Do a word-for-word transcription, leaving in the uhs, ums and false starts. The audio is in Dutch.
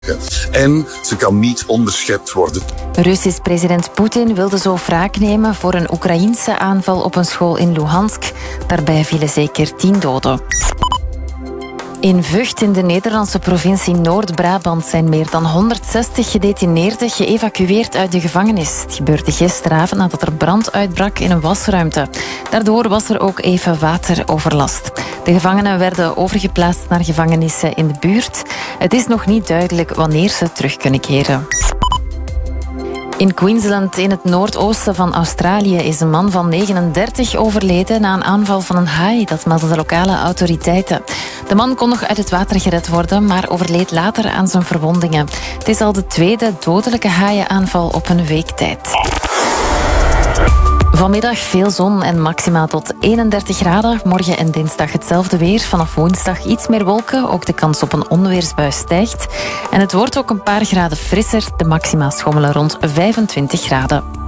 En ze kan niet onderschept worden. Russisch president Poetin wilde zo wraak nemen voor een Oekraïense aanval op een school in Luhansk. Daarbij vielen zeker tien doden. In Vught in de Nederlandse provincie Noord-Brabant zijn meer dan honderdzestig gedetineerden geëvacueerd uit de gevangenis. Het gebeurde gisteravond nadat er brand uitbrak in een wasruimte. Daardoor was er ook even wateroverlast. De gevangenen werden overgeplaatst naar gevangenissen in de buurt. Het is nog niet duidelijk wanneer ze terug kunnen keren. In Queensland, in het noordoosten van Australië, is een man van negenendertig overleden na een aanval van een haai. Dat melden de lokale autoriteiten. De man kon nog uit het water gered worden, maar overleed later aan zijn verwondingen. Het is al de tweede dodelijke haaienaanval op een week tijd. Vanmiddag veel zon en maximaal tot eenendertig graden. Morgen en dinsdag hetzelfde weer. Vanaf woensdag iets meer wolken. Ook de kans op een onweersbui stijgt. En het wordt ook een paar graden frisser. De maxima schommelen rond vijfentwintig graden.